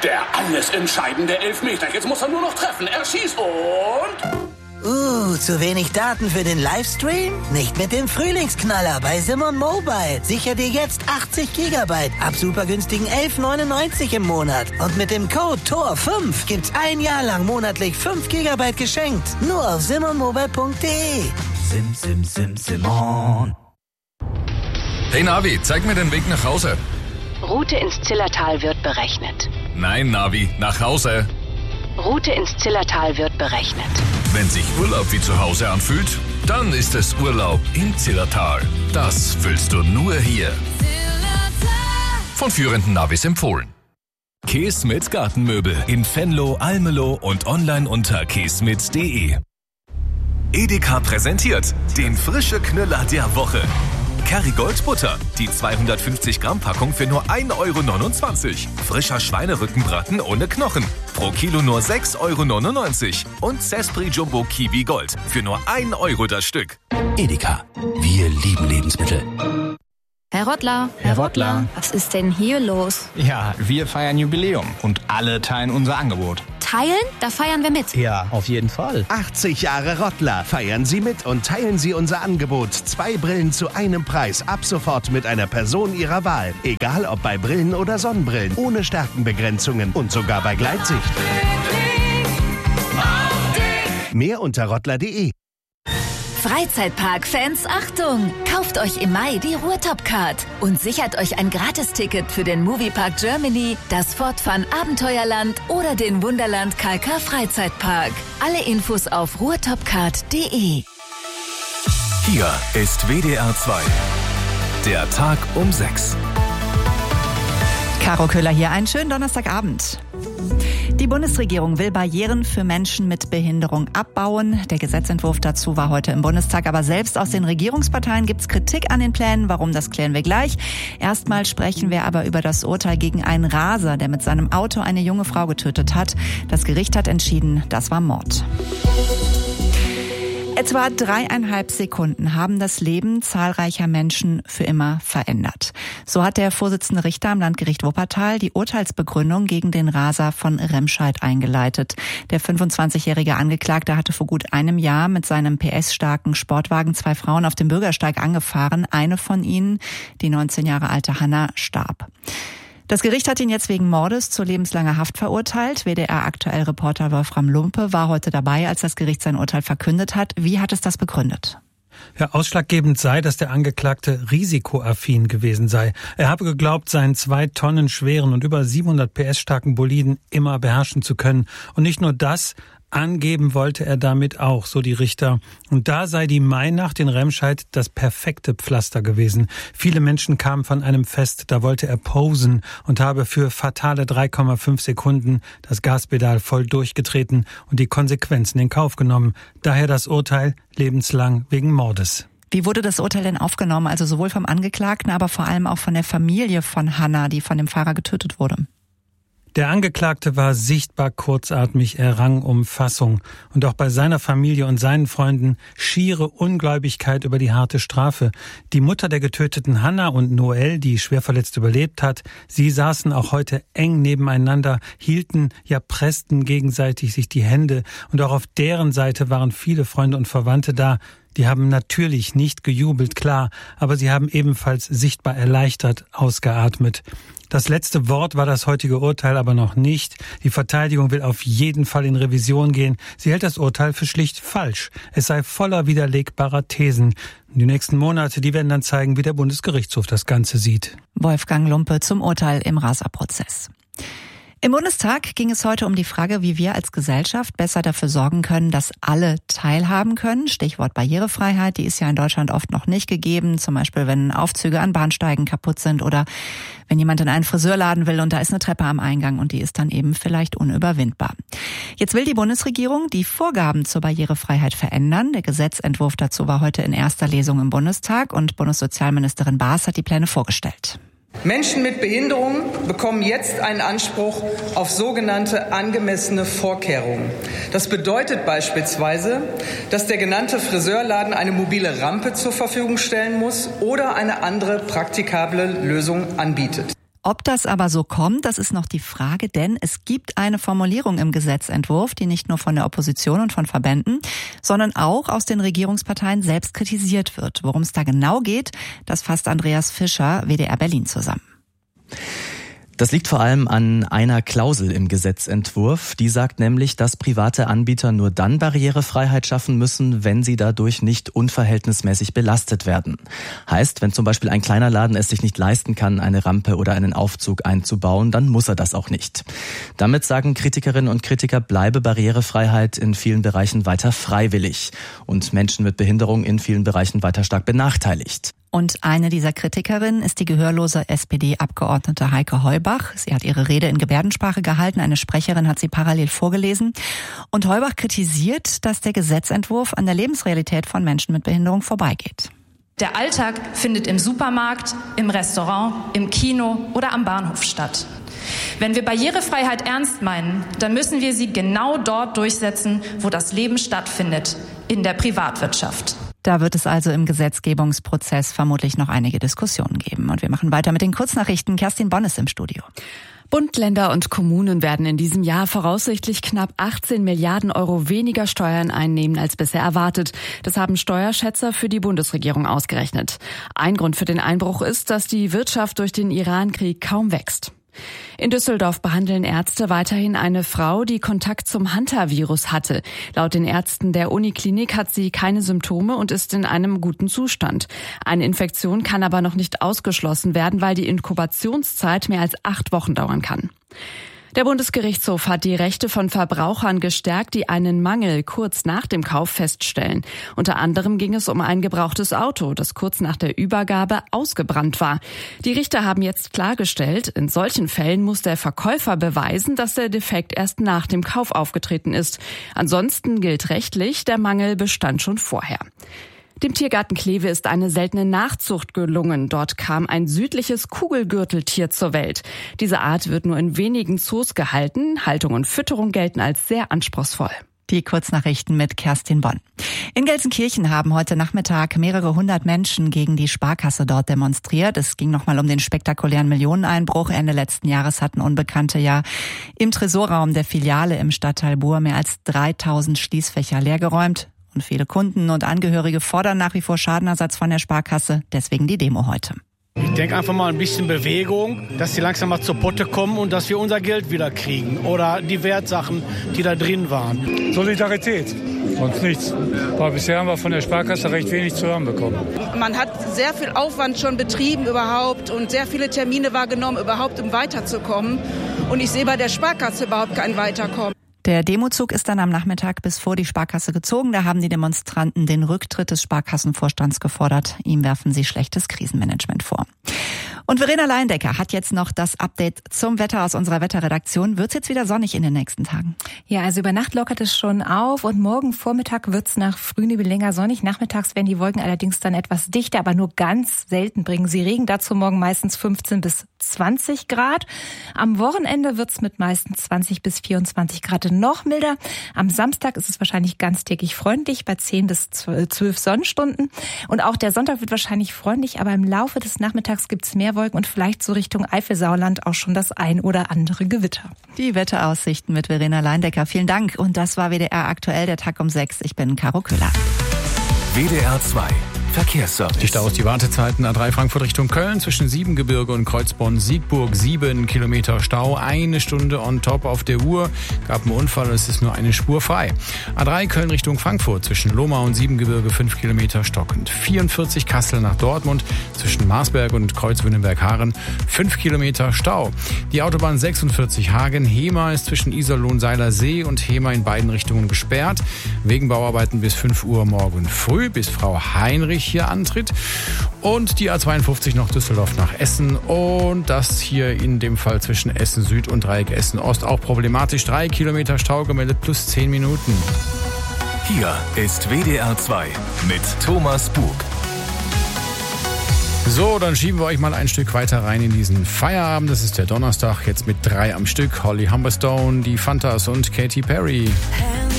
Der alles entscheidende Elfmeter. Jetzt muss er nur noch treffen. Er schießt und... zu wenig Daten für den Livestream? Nicht mit dem Frühlingsknaller bei Simon Mobile. Sicher dir jetzt 80 GB ab super günstigen 11,99 im Monat. Und mit dem Code TOR5 gibt's ein Jahr lang monatlich 5 GB geschenkt. Nur auf simonmobile.de. Simon. Hey Navi, zeig mir den Weg nach Hause. Route ins Zillertal wird berechnet. Nein, Navi, nach Hause. Route ins Zillertal wird berechnet. Wenn sich Urlaub wie zu Hause anfühlt, dann ist es Urlaub im Zillertal. Das fühlst du nur hier. Von führenden Navis empfohlen. Keesmit Gartenmöbel in Venlo, Almelo und online unter keesmit.de. Edeka präsentiert den frische Knüller der Woche. Kerrygold Butter, die 250 Gramm Packung für nur 1,29 €. Frischer Schweinerückenbraten ohne Knochen, pro Kilo nur 6,99 €. Und Cespri Jumbo Kiwi Gold für nur 1 € das Stück. Edeka, wir lieben Lebensmittel. Herr Rottler. Herr Rottler. Was ist denn hier los? Ja, wir feiern Jubiläum und alle teilen unser Angebot. Teilen? Da feiern wir mit. Ja, auf jeden Fall. 80 Jahre Rottler. Feiern Sie mit und teilen Sie unser Angebot. 2 Brillen zu einem Preis. Ab sofort mit einer Person Ihrer Wahl. Egal ob bei Brillen oder Sonnenbrillen. Ohne Stärkenbegrenzungen und sogar bei Gleitsicht. Mehr unter rottler.de. Freizeitpark-Fans, Achtung! Kauft euch im Mai die Ruhrtop-Card und sichert euch ein Gratisticket für den Moviepark Germany, das Fortfun Abenteuerland oder den Wunderland KK Freizeitpark. Alle Infos auf ruhrtopcard.de. Hier ist WDR 2. Der Tag um 6. Caro Köhler hier, einen schönen Donnerstagabend. Die Bundesregierung will Barrieren für Menschen mit Behinderung abbauen. Der Gesetzentwurf dazu war heute im Bundestag, aber selbst aus den Regierungsparteien gibt es Kritik an den Plänen. Warum, das klären wir gleich. Erstmal sprechen wir aber über das Urteil gegen einen Raser, der mit seinem Auto eine junge Frau getötet hat. Das Gericht hat entschieden, das war Mord. Etwa 3,5 Sekunden haben das Leben zahlreicher Menschen für immer verändert. So hat der Vorsitzende Richter am Landgericht Wuppertal die Urteilsbegründung gegen den Raser von Remscheid eingeleitet. Der 25-jährige Angeklagte hatte vor gut einem Jahr mit seinem PS-starken Sportwagen 2 Frauen auf dem Bürgersteig angefahren. Eine von ihnen, die 19 Jahre alte Hanna, starb. Das Gericht hat ihn jetzt wegen Mordes zu lebenslanger Haft verurteilt. WDR-Aktuell-Reporter Wolfram Lumpe war heute dabei, als das Gericht sein Urteil verkündet hat. Wie hat es das begründet? Ja, ausschlaggebend sei, dass der Angeklagte risikoaffin gewesen sei. Er habe geglaubt, seinen 2 Tonnen schweren und über 700 PS starken Boliden immer beherrschen zu können. Und nicht nur das, angeben wollte er damit auch, so die Richter. Und da sei die Mainacht in Remscheid das perfekte Pflaster gewesen. Viele Menschen kamen von einem Fest, da wollte er posen und habe für fatale 3,5 Sekunden das Gaspedal voll durchgetreten und die Konsequenzen in Kauf genommen. Daher das Urteil lebenslang wegen Mordes. Wie wurde das Urteil denn aufgenommen? Also sowohl vom Angeklagten, aber vor allem auch von der Familie von Hanna, die von dem Fahrer getötet wurde. Der Angeklagte war sichtbar kurzatmig, er rang um Fassung. Und auch bei seiner Familie und seinen Freunden schiere Ungläubigkeit über die harte Strafe. Die Mutter der getöteten Hanna und Noel, die schwer verletzt überlebt hat, sie saßen auch heute eng nebeneinander, hielten, ja pressten gegenseitig sich die Hände. Und auch auf deren Seite waren viele Freunde und Verwandte da. Die haben natürlich nicht gejubelt, klar, aber sie haben ebenfalls sichtbar erleichtert ausgeatmet. Das letzte Wort war das heutige Urteil aber noch nicht. Die Verteidigung will auf jeden Fall in Revision gehen. Sie hält das Urteil für schlicht falsch. Es sei voller widerlegbarer Thesen. Die nächsten Monate, die werden dann zeigen, wie der Bundesgerichtshof das Ganze sieht. Wolfgang Lumpe zum Urteil im Raser-Prozess. Im Bundestag ging es heute um die Frage, wie wir als Gesellschaft besser dafür sorgen können, dass alle teilhaben können. Stichwort Barrierefreiheit, die ist ja in Deutschland oft noch nicht gegeben. Zum Beispiel, wenn Aufzüge an Bahnsteigen kaputt sind oder wenn jemand in einen Friseurladen will und da ist eine Treppe am Eingang und die ist dann eben vielleicht unüberwindbar. Jetzt will die Bundesregierung die Vorgaben zur Barrierefreiheit verändern. Der Gesetzentwurf dazu war heute in erster Lesung im Bundestag und Bundessozialministerin Baas hat die Pläne vorgestellt. Menschen mit Behinderungen bekommen jetzt einen Anspruch auf sogenannte angemessene Vorkehrungen. Das bedeutet beispielsweise, dass der genannte Friseurladen eine mobile Rampe zur Verfügung stellen muss oder eine andere praktikable Lösung anbietet. Ob das aber so kommt, das ist noch die Frage, denn es gibt eine Formulierung im Gesetzentwurf, die nicht nur von der Opposition und von Verbänden, sondern auch aus den Regierungsparteien selbst kritisiert wird. Worum es da genau geht, das fasst Andreas Fischer, WDR Berlin, zusammen. Das liegt vor allem an einer Klausel im Gesetzentwurf. Die sagt nämlich, dass private Anbieter nur dann Barrierefreiheit schaffen müssen, wenn sie dadurch nicht unverhältnismäßig belastet werden. Heißt, wenn zum Beispiel ein kleiner Laden es sich nicht leisten kann, eine Rampe oder einen Aufzug einzubauen, dann muss er das auch nicht. Damit sagen Kritikerinnen und Kritiker, bleibe Barrierefreiheit in vielen Bereichen weiter freiwillig und Menschen mit Behinderung in vielen Bereichen weiter stark benachteiligt. Und eine dieser Kritikerinnen ist die gehörlose SPD-Abgeordnete Heike Heubach. Sie hat ihre Rede in Gebärdensprache gehalten. Eine Sprecherin hat sie parallel vorgelesen. Und Heubach kritisiert, dass der Gesetzentwurf an der Lebensrealität von Menschen mit Behinderung vorbeigeht. Der Alltag findet im Supermarkt, im Restaurant, im Kino oder am Bahnhof statt. Wenn wir Barrierefreiheit ernst meinen, dann müssen wir sie genau dort durchsetzen, wo das Leben stattfindet, in der Privatwirtschaft. Da wird es also im Gesetzgebungsprozess vermutlich noch einige Diskussionen geben. Und wir machen weiter mit den Kurznachrichten. Kerstin Bonn ist im Studio. Bund, Länder und Kommunen werden in diesem Jahr voraussichtlich knapp 18 Milliarden Euro weniger Steuern einnehmen als bisher erwartet. Das haben Steuerschätzer für die Bundesregierung ausgerechnet. Ein Grund für den Einbruch ist, dass die Wirtschaft durch den Iran-Krieg kaum wächst. In Düsseldorf behandeln Ärzte weiterhin eine Frau, die Kontakt zum Hantavirus hatte. Laut den Ärzten der Uniklinik hat sie keine Symptome und ist in einem guten Zustand. Eine Infektion kann aber noch nicht ausgeschlossen werden, weil die Inkubationszeit mehr als 8 Wochen dauern kann. Der Bundesgerichtshof hat die Rechte von Verbrauchern gestärkt, die einen Mangel kurz nach dem Kauf feststellen. Unter anderem ging es um ein gebrauchtes Auto, das kurz nach der Übergabe ausgebrannt war. Die Richter haben jetzt klargestellt, in solchen Fällen muss der Verkäufer beweisen, dass der Defekt erst nach dem Kauf aufgetreten ist. Ansonsten gilt rechtlich, der Mangel bestand schon vorher. Dem Tiergarten Kleve ist eine seltene Nachzucht gelungen. Dort kam ein südliches Kugelgürteltier zur Welt. Diese Art wird nur in wenigen Zoos gehalten. Haltung und Fütterung gelten als sehr anspruchsvoll. Die Kurznachrichten mit Kerstin Bonn. In Gelsenkirchen haben heute Nachmittag mehrere hundert Menschen gegen die Sparkasse dort demonstriert. Es ging nochmal um den spektakulären Millioneneinbruch. Ende letzten Jahres hatten Unbekannte ja im Tresorraum der Filiale im Stadtteil Buhr mehr als 3000 Schließfächer leergeräumt. Und viele Kunden und Angehörige fordern nach wie vor Schadenersatz von der Sparkasse. Deswegen die Demo heute. Ich denke einfach mal ein bisschen Bewegung, dass die langsam mal zur Potte kommen und dass wir unser Geld wieder kriegen. Oder die Wertsachen, die da drin waren. Solidarität, sonst nichts. Aber bisher haben wir von der Sparkasse recht wenig zu hören bekommen. Man hat sehr viel Aufwand schon betrieben überhaupt und sehr viele Termine wahrgenommen, überhaupt um weiterzukommen. Und ich sehe bei der Sparkasse überhaupt kein Weiterkommen. Der Demozug ist dann am Nachmittag bis vor die Sparkasse gezogen. Da haben die Demonstranten den Rücktritt des Sparkassenvorstands gefordert. Ihm werfen sie schlechtes Krisenmanagement vor. Und Verena Leindecker hat jetzt noch das Update zum Wetter aus unserer Wetterredaktion. Wird's jetzt wieder sonnig in den nächsten Tagen? Ja, also über Nacht lockert es schon auf und morgen Vormittag wird's nach Frühnebel länger sonnig. Nachmittags werden die Wolken allerdings dann etwas dichter, aber nur ganz selten bringen sie Regen. Dazu morgen meistens 15 bis 20 Grad. Am Wochenende wird's mit meistens 20 bis 24 Grad noch milder. Am Samstag ist es wahrscheinlich ganztägig freundlich bei 10 bis 12 Sonnenstunden. Und auch der Sonntag wird wahrscheinlich freundlich, aber im Laufe des Nachmittags gibt's mehr Wolken und vielleicht so Richtung Eifel-Sauerland auch schon das ein oder andere Gewitter. Die Wetteraussichten mit Verena Leindecker. Vielen Dank. Und das war WDR aktuell, der Tag um 6. Ich bin Caro Köhler. WDR 2. Verkehrsservice. Dicht aus die Wartezeiten A3 Frankfurt Richtung Köln zwischen Siebengebirge und Kreuzborn-Siegburg. 7 Kilometer Stau, 1 Stunde on top auf der Uhr. Gab einen Unfall, es ist nur eine Spur frei. A3 Köln Richtung Frankfurt zwischen Lohmar und Siebengebirge 5 Kilometer stockend. 44 Kassel nach Dortmund zwischen Marsberg und Kreuz-Wünnenberg-Haaren 5 Kilometer Stau. Die Autobahn 46 Hagen-Hema ist zwischen Iserlohn-Seiler See und Hema in beiden Richtungen gesperrt. Wegen Bauarbeiten bis 5 Uhr morgen früh, bis Frau Heinrich hier antritt. Und die A52 noch Düsseldorf nach Essen. Und das hier in dem Fall zwischen Essen Süd und Dreieck Essen Ost auch problematisch. 3 Kilometer Stau gemeldet plus 10 Minuten. Hier ist WDR 2 mit Thomas Bug. So, dann schieben wir euch mal ein Stück weiter rein in diesen Feierabend. Das ist der Donnerstag, jetzt mit 3 am Stück. Holly Humberstone, die Fantas und Katy Perry.